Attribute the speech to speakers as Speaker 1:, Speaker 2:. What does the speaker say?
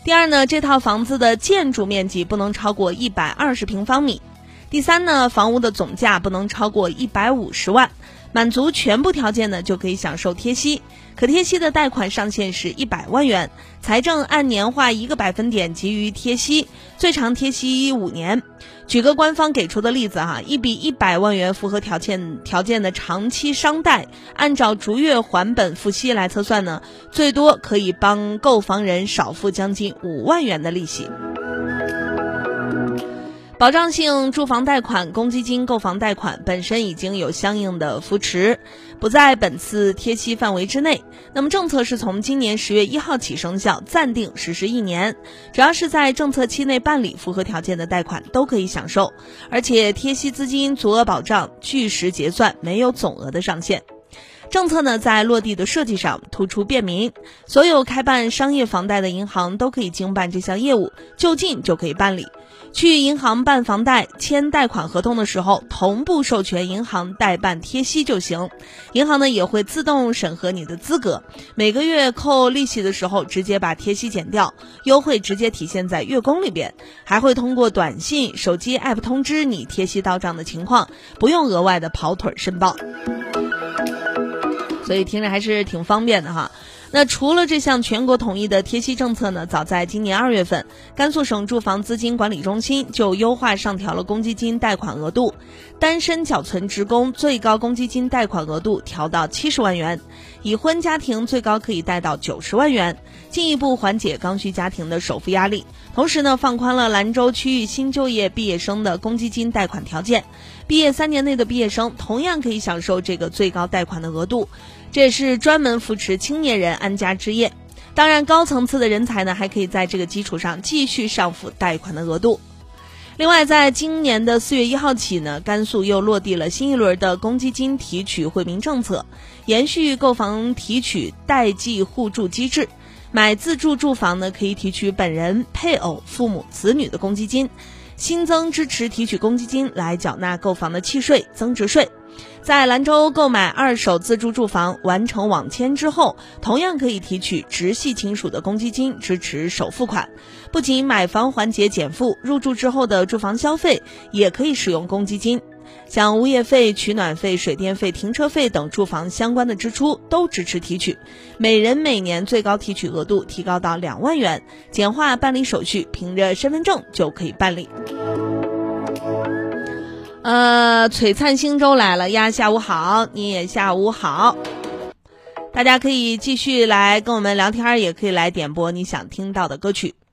Speaker 1: 第二呢，这套房子的建筑面积不能超过120平方米。第三呢，房屋的总价不能超过150万，满足全部条件呢，就可以享受贴息。可贴息的贷款上限是100万元，财政按年化1个百分点给予贴息，最长贴息5年。举个官方给出的例子一笔100万元符合条件的长期商贷，按照逐月还本付息来测算呢，最多可以帮购房人少付将近5万元的利息。保障性住房贷款、公积金购房贷款本身已经有相应的扶持，不在本次贴息范围之内。那么政策是从今年10月1号起生效，暂定实施1年，只要是在政策期内办理符合条件的贷款都可以享受，而且贴息资金足额保障，据实结算，没有总额的上限。政策呢，在落地的设计上突出便民，所有开办商业房贷的银行都可以经办这项业务，就近就可以办理。去银行办房贷、签贷款合同的时候，同步授权银行代办贴息就行。银行呢也会自动审核你的资格，每个月扣利息的时候直接把贴息减掉，优惠直接体现在月供里边，还会通过短信、手机 app 通知你贴息到账的情况，不用额外的跑腿申报。所以听着还是挺方便的哈。那除了这项全国统一的贴息政策呢，早在今年2月份，甘肃省住房资金管理中心就优化上调了公积金贷款额度，单身缴存职工最高公积金贷款额度调到70万元，已婚家庭最高可以贷到90万元，进一步缓解刚需家庭的首付压力。同时呢，放宽了兰州区域新就业毕业生的公积金贷款条件，毕业3年内的毕业生同样可以享受这个最高贷款的额度，这也是专门扶持青年人安家置业。当然，高层次的人才呢，还可以在这个基础上继续上浮贷款的额度。另外，在今年的4月1号起呢，甘肃又落地了新一轮的公积金提取惠民政策，延续购房提取代际互助机制。买自住住房呢，可以提取本人、配偶、父母、子女的公积金，新增支持提取公积金来缴纳购房的契税、增值税。在兰州购买2手自住住房完成网签之后，同样可以提取直系亲属的公积金支持首付款。不仅买房环节减负，入住之后的住房消费也可以使用公积金，像物业费、取暖费、水电费、停车费等住房相关的支出都支持提取，每人每年最高提取额度提高到2万元，简化办理手续，凭着身份证就可以办理。璀璨星周来了呀，下午好，你也下午好。大家可以继续来跟我们聊天，也可以来点播你想听到的歌曲。